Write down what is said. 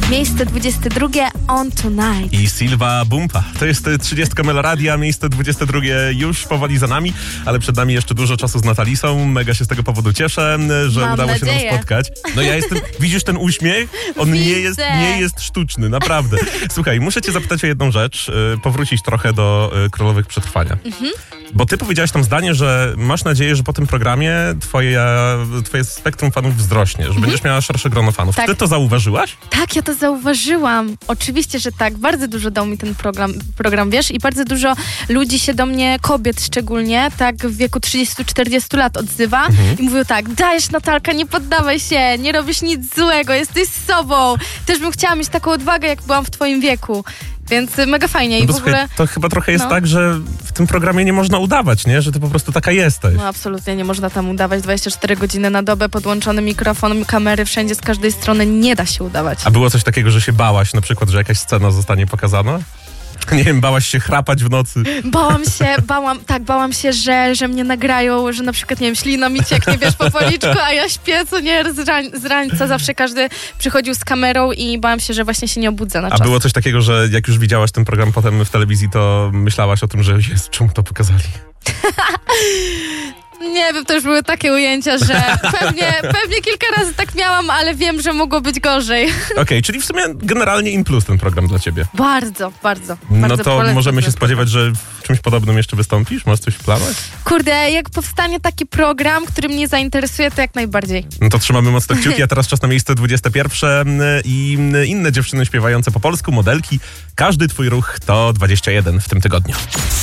Miejsce 22, On Tonight. I Silva Bumpa. To jest 30 Meloradia, miejsce 22 już powoli za nami, ale przed nami jeszcze dużo czasu z Natalisą. Mega się z tego powodu cieszę, że Mam udało nadzieję. się nam spotkać. No ja jestem, widzisz ten uśmiech? On nie jest sztuczny, naprawdę. Słuchaj, muszę cię zapytać o jedną rzecz, powrócić trochę do Królowych Przetrwania. Bo ty powiedziałaś tam zdanie, że masz nadzieję, że po tym programie twoje spektrum fanów wzrośnie, że będziesz miała szersze grono fanów. Tak. Ty to zauważyłaś? Tak, ja to zauważyłam. Oczywiście, że tak. Bardzo dużo dał mi ten program, wiesz, i bardzo dużo ludzi się do mnie, kobiet szczególnie, tak w wieku 30-40 lat odzywa i mówią tak: dajesz, Natalka, nie poddawaj się, nie robisz nic złego, jesteś sobą. Też bym chciała mieć taką odwagę, jak byłam w twoim wieku. Więc mega fajnie. No I bo w ogóle... to chyba trochę jest tak, że w tym programie nie można udawać, nie? Że ty po prostu taka jesteś. No absolutnie nie można tam udawać. 24 godziny na dobę, podłączony mikrofon, kamery wszędzie, z każdej strony. Nie da się udawać. A było coś takiego, że się bałaś na przykład, że jakaś scena zostanie pokazana? Nie wiem, bałaś się chrapać w nocy? Bałam się, że mnie nagrają, że na przykład, nie wiem, ślina mi cieknie, wiesz, po policzku, a ja śpię, co nie, z rańca zawsze każdy przychodził z kamerą i bałam się, że właśnie się nie obudzę na czas. A było coś takiego, że jak już widziałaś ten program potem w telewizji, to myślałaś o tym, że jest, czemu to pokazali? Nie wiem, to już były takie ujęcia, że pewnie kilka razy tak miałam, ale wiem, że mogło być gorzej. Okej, czyli w sumie generalnie in plus ten program dla ciebie. Bardzo. No to polecam możemy się ten spodziewać, że w czymś podobnym jeszcze wystąpisz? Masz coś w planach? Kurde, jak powstanie taki program, który mnie zainteresuje, to jak najbardziej. No to trzymamy mocno kciuki, a teraz czas na miejsce 21 i inne dziewczyny śpiewające po polsku, modelki. Każdy twój ruch to 21 w tym tygodniu.